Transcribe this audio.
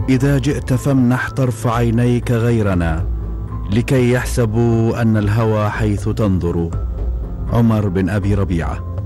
إذا جئت فامنح طرف عينيك غيرنا، لكي يحسبوا أن الهوى حيث تنظر. عمر بن أبي ربيعة.